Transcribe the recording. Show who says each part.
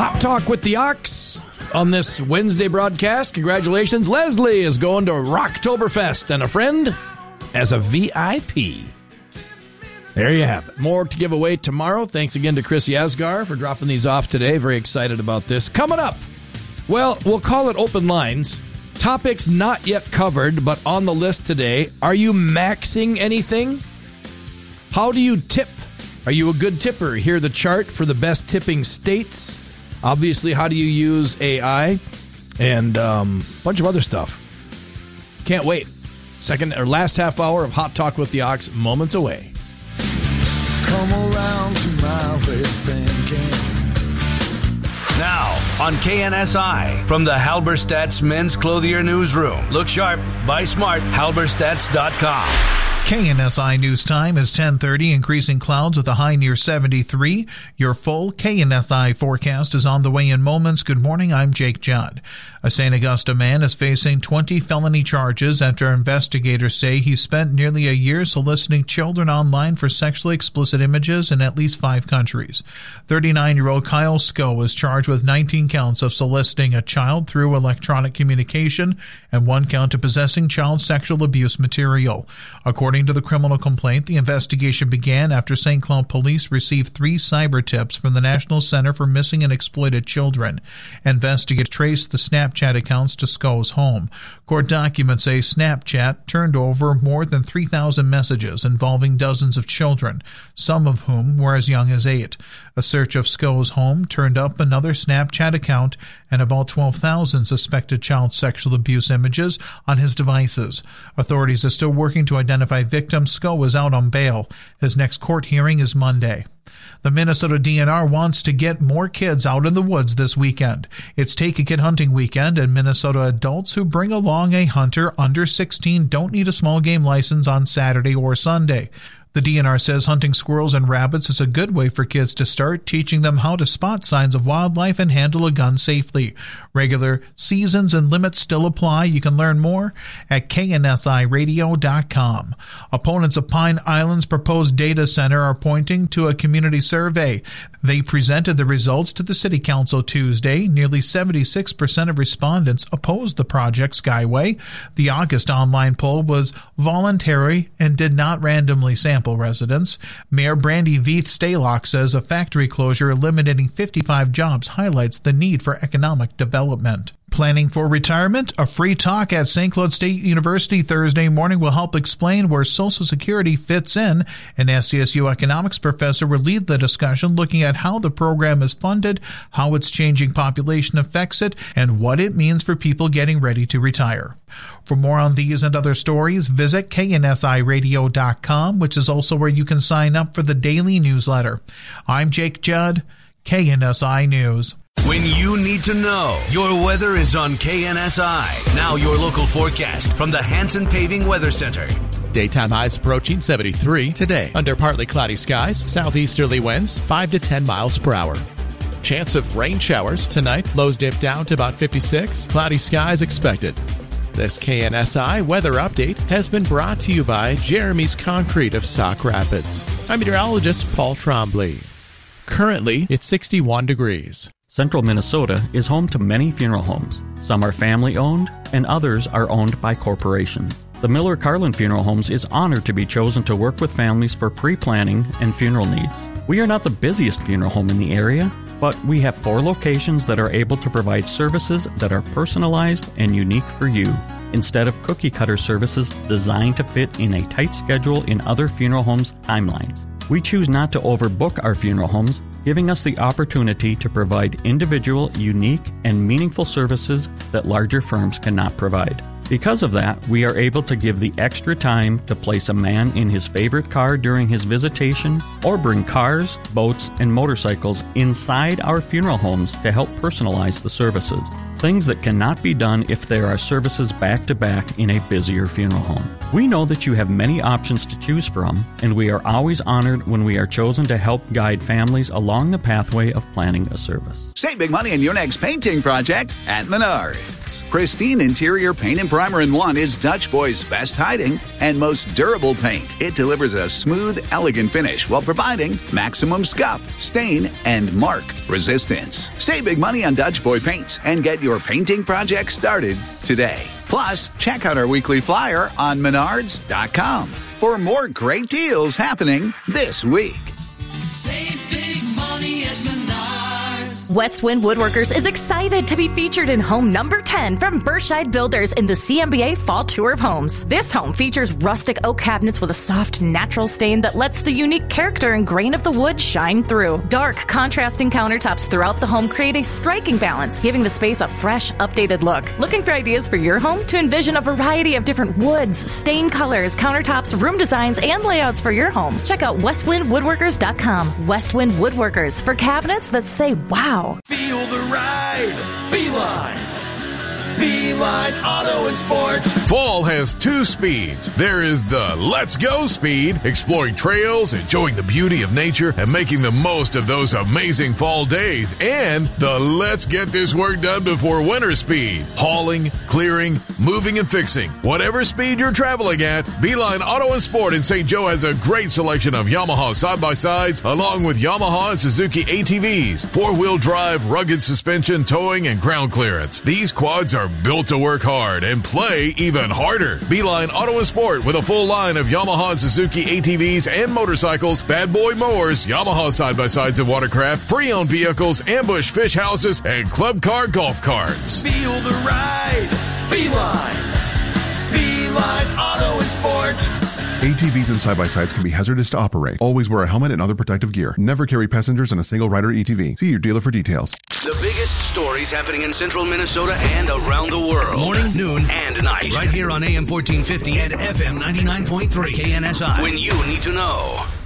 Speaker 1: Hot Talk with the Ox on this Wednesday broadcast. Congratulations. Leslie is going to Rocktoberfest and a friend as a VIP. There you have it. More to give away tomorrow. Thanks again to Chris Yasgar for dropping these off today. Very excited about this. Coming up, well, we'll call it open lines. Topics not yet covered, but on the list today. Are you maxing anything? How do you tip? Are you a good tipper? Hear the chart for the best tipping states. Obviously, how do you use AI? And a bunch of other stuff. Can't wait. Last half hour of Hot Talk with the Ox, moments away.
Speaker 2: Come around to my way of thinking.
Speaker 3: Now, on KNSI, from the Halberstadt's Men's Clothier Newsroom. Look sharp, buy smart, halberstats.com.
Speaker 4: KNSI News Time is 10:30, increasing clouds with a high near 73. Your full KNSI forecast is on the way in moments. Good morning, I'm Jake Judd. A St. Augusta man is facing 20 felony charges after investigators say he spent nearly a year soliciting children online for sexually explicit images in at least 5 countries. 39-year-old Kyle Sco is charged with 19 counts of soliciting a child through electronic communication and 1 count of possessing child sexual abuse material. According to the criminal complaint, the investigation began after St. Cloud police received 3 cyber tips from the National Center for Missing and Exploited Children. Investigators traced the Snapchat accounts to Sco's home. Court documents say Snapchat turned over more than 3,000 messages involving dozens of children, some of whom were as young as 8. A search of Sco's home turned up another Snapchat account and about 12,000 suspected child sexual abuse images on his devices. Authorities are still working to identify victims. Sco is out on bail. His next court hearing is Monday. The Minnesota DNR wants to get more kids out in the woods this weekend. It's Take a Kid Hunting Weekend, and Minnesota adults who bring along a hunter under 16 don't need a small game license on Saturday or Sunday. The DNR says hunting squirrels and rabbits is a good way for kids to start, teaching them how to spot signs of wildlife and handle a gun safely. Regular seasons and limits still apply. You can learn more at KNSIRadio.com. Opponents of Pine Island's proposed data center are pointing to a community survey. They presented the results to the City Council Tuesday. Nearly 76% of respondents opposed the project Skyway. The August online poll was voluntary and did not randomly sample residents. Mayor Brandy Veith Staylock says a factory closure eliminating 55 jobs highlights the need for economic development. Planning for retirement? A free talk at St. Cloud State University Thursday morning will help explain where Social Security fits in. An SCSU economics professor will lead the discussion, looking at how the program is funded, how its changing population affects it, and what it means for people getting ready to retire. For more on these and other stories, visit KNSIRadio.com, which is also where you can sign up for the daily newsletter. I'm Jake Judd, KNSI News.
Speaker 3: When you need to know, your weather is on KNSI. Now your local forecast from the Hanson Paving Weather Center.
Speaker 5: Daytime highs approaching 73 today. Under partly cloudy skies, southeasterly winds 5 to 10 miles per hour. Chance of rain showers tonight. Lows dip down to about 56. Cloudy skies expected. This KNSI weather update has been brought to you by Jeremy's Concrete of Sauk Rapids. I'm meteorologist Paul Trombley. Currently, it's 61 degrees.
Speaker 6: Central Minnesota is home to many funeral homes. Some are family-owned, and others are owned by corporations. The Miller Carlin Funeral Homes is honored to be chosen to work with families for pre-planning and funeral needs. We are not the busiest funeral home in the area, but we have 4 locations that are able to provide services that are personalized and unique for you, instead of cookie-cutter services designed to fit in a tight schedule in other funeral homes' timelines. We choose not to overbook our funeral homes, giving us the opportunity to provide individual, unique, and meaningful services that larger firms cannot provide. Because of that, we are able to give the extra time to place a man in his favorite car during his visitation, or bring cars, boats, and motorcycles inside our funeral homes to help personalize the services. things that cannot be done if there are services back-to-back in a busier funeral home. We know that you have many options to choose from, and we are always honored when we are chosen to help guide families along the pathway of planning a service.
Speaker 7: Save big money on your next painting project at Menards. Pristine interior paint and primer in one is Dutch Boy's best hiding and most durable paint. It delivers a smooth, elegant finish while providing maximum scuff, stain, and mark resistance. Save big money on Dutch Boy paints and get your painting project started today. Plus, check out our weekly flyer on Menards.com for more great deals happening this week.
Speaker 8: Save big money at Menards.
Speaker 9: Westwind Woodworkers is excited to be featured in home number 10 from Berkshire Builders in the CMBA Fall Tour of Homes. This home features rustic oak cabinets with a soft, natural stain that lets the unique character and grain of the wood shine through. Dark, contrasting countertops throughout the home create a striking balance, giving the space a fresh, updated look. Looking for ideas for your home? To envision a variety of different woods, stain colors, countertops, room designs, and layouts for your home, check out westwindwoodworkers.com. Westwind Woodworkers, for cabinets that say wow.
Speaker 10: Feel the ride. Beeline. Beeline Auto and Sport.
Speaker 11: Fall has two speeds. There is the Let's Go speed, exploring trails, enjoying the beauty of nature, and making the most of those amazing fall days. And the Let's Get This Work Done Before Winter speed, hauling, clearing, moving, and fixing. Whatever speed you're traveling at, Beeline Auto and Sport in St. Joe has a great selection of Yamaha side-by-sides, along with Yamaha and Suzuki ATVs, four-wheel drive, rugged suspension, towing, and ground clearance. These quads are built to work hard and play even harder. Beeline Auto and Sport with a full line of Yamaha and Suzuki ATVs and motorcycles, bad boy mowers, Yamaha side-by-sides and watercraft, pre-owned vehicles, ambush fish houses, and club car golf carts.
Speaker 10: Feel the ride. Beeline. Beeline Auto and Sport.
Speaker 12: ATVs and side-by-sides can be hazardous to operate. Always wear a helmet and other protective gear. Never carry passengers in a single-rider ATV. See your dealer for details.
Speaker 3: The biggest stories happening in central Minnesota and around the world. Morning, noon, and night. Right here on AM 1450 and FM 99.3 KNSI. When you need to know.